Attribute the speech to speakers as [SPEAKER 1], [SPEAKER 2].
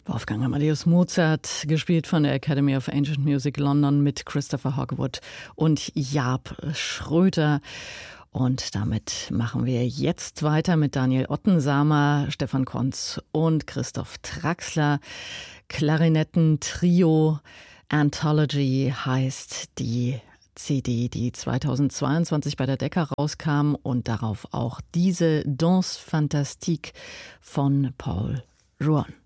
[SPEAKER 1] Wolfgang Amadeus Mozart, gespielt von der Academy of Ancient Music London mit Christopher Hogwood und Jaap Schröter. Und damit machen wir jetzt weiter mit Daniel Ottensamer, Stefan Konz und Christoph Traxler. Klarinetten-Trio Anthology heißt die CD, die 2022 bei der Decca rauskam und darauf auch diese Danse Fantastique von Paul Rouan.